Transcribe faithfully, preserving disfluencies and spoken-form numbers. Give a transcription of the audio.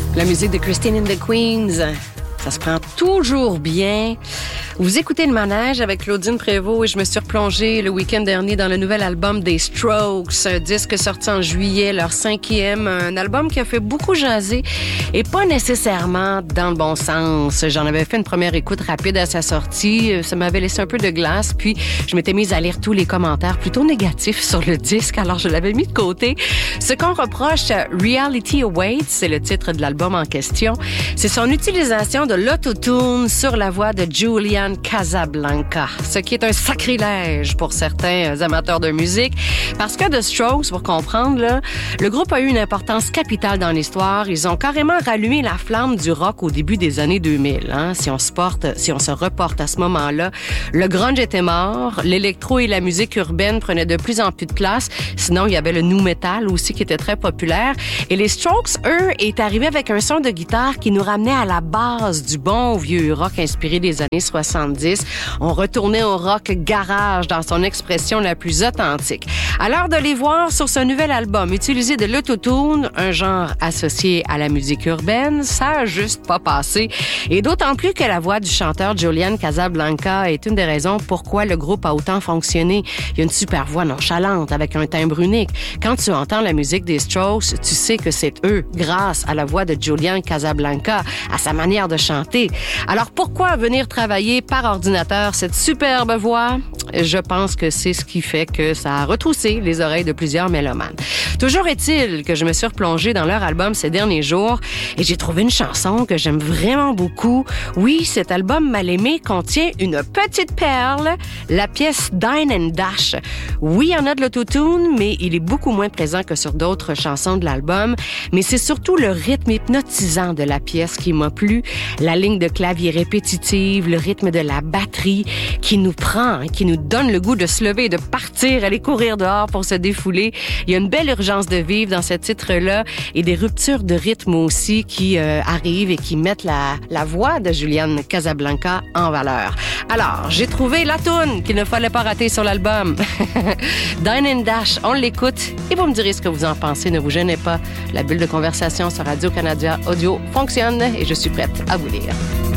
La musique de Christine and the Queens, ça se prend toujours bien. Vous écoutez Le Manège avec Claudine Prévost et je me suis replongée le week-end dernier dans le nouvel album des Strokes, un disque sorti en juillet, leur cinquième, un album qui a fait beaucoup jaser et pas nécessairement dans le bon sens. J'en avais fait une première écoute rapide à sa sortie, ça m'avait laissé un peu de glace, puis je m'étais mise à lire tous les commentaires plutôt négatifs sur le disque, alors je l'avais mis de côté. Ce qu'on reproche à Reality Awaits, c'est le titre de l'album en question, c'est son utilisation de l'autotune sur la voix de Julian Casablanca, ce qui est un sacrilège pour certains amateurs de musique, parce que The Strokes, pour comprendre, là, le groupe a eu une importance capitale dans l'histoire. Ils ont carrément rallumé la flamme du rock au début des années deux mille. Hein. Si on se porte, si on se reporte à ce moment-là, le grunge était mort, l'électro et la musique urbaine prenaient de plus en plus de place. Sinon, il y avait le nu metal aussi qui était très populaire. Et les Strokes, eux, est arrivé avec un son de guitare qui nous ramenait à la base du bon vieux rock inspiré des années soixante-dix. On retournait au rock garage dans son expression la plus authentique. À l'heure de les voir sur ce nouvel album, utiliser de l'autotune, un genre associé à la musique urbaine, ça a juste pas passé. Et d'autant plus que la voix du chanteur Julian Casablanca est une des raisons pourquoi le groupe a autant fonctionné. Il y a une super voix nonchalante avec un timbre unique. Quand tu entends la musique des Strokes, tu sais que c'est eux, grâce à la voix de Julian Casablanca, à sa manière de chanter. Alors pourquoi venir travailler par ordinateur cette superbe voix? Je pense que c'est ce qui fait que ça a retroussé les oreilles de plusieurs mélomanes. Toujours est-il que je me suis replongée dans leur album ces derniers jours et j'ai trouvé une chanson que j'aime vraiment beaucoup. Oui, cet album mal aimé contient une petite perle, la pièce Dine and Dash. Oui, il y en a de l'autotune, mais il est beaucoup moins présent que sur d'autres chansons de l'album. Mais c'est surtout le rythme hypnotisant de la pièce qui m'a plu. La ligne de clavier répétitive, le rythme de la batterie qui nous prend, qui nous donne le goût de se lever et de partir, aller courir dehors pour se défouler. Il y a une belle urgence de vivre dans ce titre-là et des ruptures de rythme aussi qui euh, arrivent et qui mettent la, la voix de Julian Casablanca en valeur. Alors, j'ai trouvé la toune qu'il ne fallait pas rater sur l'album. Dine and Dash, on l'écoute et vous me direz ce que vous en pensez. Ne vous gênez pas. La bulle de conversation sur Radio-Canada Audio fonctionne et je suis prête à vous lire.